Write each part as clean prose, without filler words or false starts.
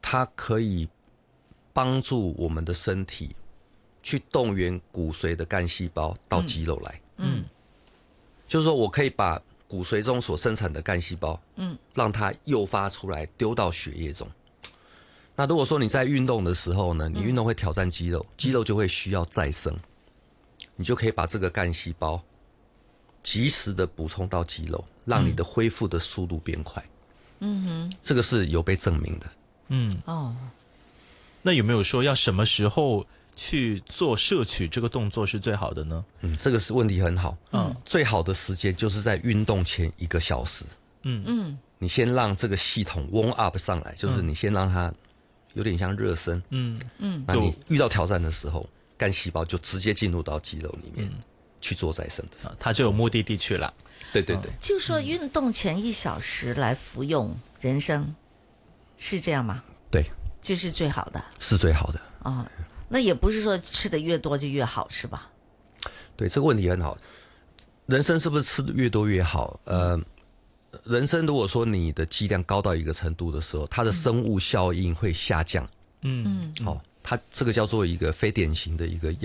它可以帮助我们的身体去动员骨髓的干细胞到肌肉来。就是说我可以把骨髓中所生产的干细胞，让它诱发出来，丢到血液中。那如果说你在运动的时候呢，你运动会挑战肌肉，肌肉就会需要再生，你就可以把这个干细胞及时的补充到肌肉，让你的恢复的速度变快。这个是有被证明的。 那有没有说要什么时候去做摄取这个动作是最好的呢？ 这个是问题很好。最好的时间就是在运动前1个小时。你先让这个系统 warm up 上来，就是你先让它有点像热身。那你遇到挑战的时候，干细胞就直接进入到肌肉里面去做再生的。 它就有目的地去了。 对对对。 就说运动前1小时来服用人参，是这样吗？ 对， 就是最好的， 是最好的。 那也不是说吃的越多就越好，是吧？ 对，这个问题很好。人参是不是吃的越多越好？人参如果说你的剂量高到一个程度的时候，它的生物效应会下降。它这个叫做一个非典型的一个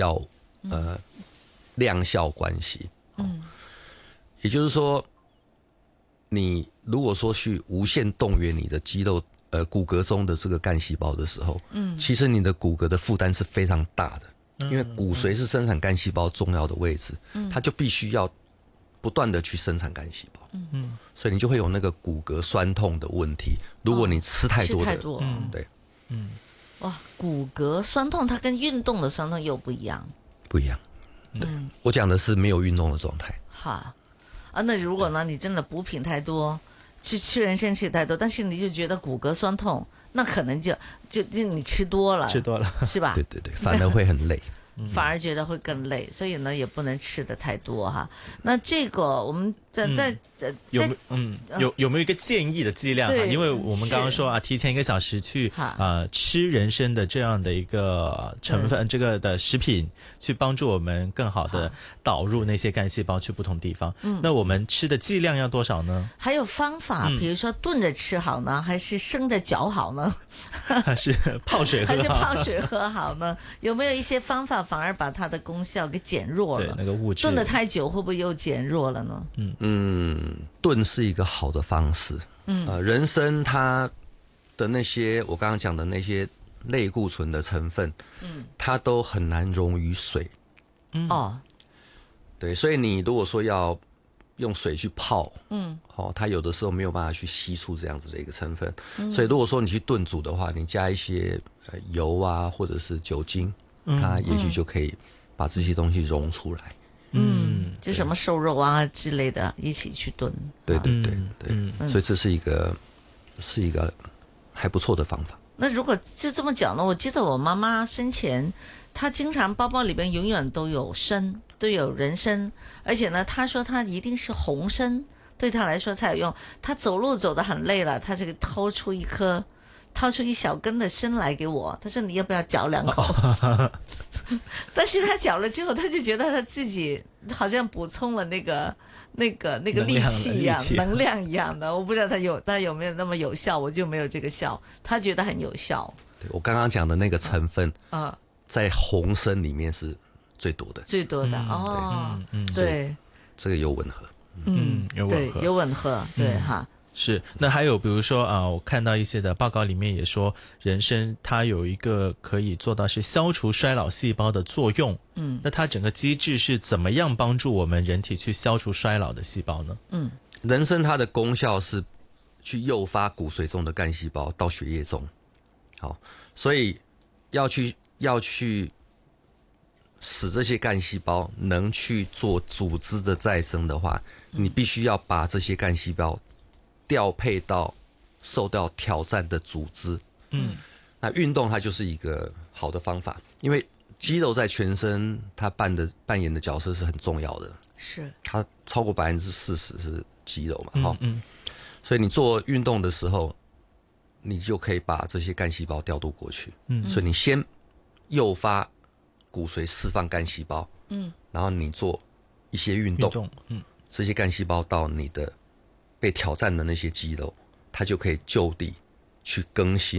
量效关系。也就是说，你如果说去无限动员你的肌肉骨骼中的这个干细胞的时候，其实你的骨骼的负担是非常大的，因为骨髓是生产干细胞重要的位置，它就必须要不断的去生产干细胞，所以你就会有那个骨骼酸痛的问题。如果你吃太多的，对， 哇，骨骼酸痛它跟运动的酸痛又不一样， 不一样。对，我讲的是没有运动的状态。 那如果呢，你真的补品太多，吃人参吃太多，但是你就觉得骨骼酸痛，那可能就你吃多了，是吧？ 对对对，反而会很累。 反而觉得会更累，所以呢也不能吃的太多哈。那这个我们有没有一个建议的剂量？因为我们刚刚说提前1个小时去吃人参的这样的一个成分，这个的食品，去帮助我们更好的导入那些干细胞去不同地方。那我们吃的剂量要多少呢？ 还有方法，比如说炖着吃好呢，还是生的嚼好呢？ 还是泡水喝好？ 还是泡水喝好呢？有没有一些方法反而把它的功效给减弱了？ 对，那个物质炖得太久会不会又减弱了呢？ 炖是一个好的方式。人参它的那些我刚刚讲的那些类固醇的成分，它都很难溶于水。对，所以你如果说要用水去泡，它有的时候没有办法去吸出这样子的一个成分。所以如果说你去炖煮的话，你加一些油啊，或者是酒精，它也许就可以把这些东西溶出来。 就什么瘦肉啊之类的一起去炖。 对对对对，所以这是一个还不错的方法。 那如果就这么讲呢，我记得我妈妈生前，她经常包包里边永远都有人参，而且呢，她说她一定是红参，对她来说才有用。她走路走得很累了，她这个掏出一小根的参来给我，她说你要不要嚼2口？但是她嚼了之后，她就觉得她自己好像补充了那个力气一样，能量一样的。我不知道她有没有那么有效，我就没有这个效。她觉得很有效。 对，我刚刚讲的那个成分，在红参里面是最多的， 对， 这个有吻合。 有吻合，对哈。 是，那还有比如说我看到一些的报告里面也说，人参它有一个可以做到是消除衰老细胞的作用。那它整个机制是怎么样帮助我们人体去消除衰老的细胞呢？ 人参它的功效是去诱发骨髓中的干细胞到血液中。所以要去使这些干细胞能去做组织的再生的话，你必须要把这些干细胞调配到受到挑战的组织。那运动它就是一个好的方法，因为肌肉在全身它扮演的角色是很重要的， 是它超过40%是肌肉嘛。所以你做运动的时候，你就可以把这些干细胞调度过去。所以你先诱发骨髓释放干细胞，然后你做一些运动，这些干细胞到你的被挑战的那些肌肉，它就可以就地去更新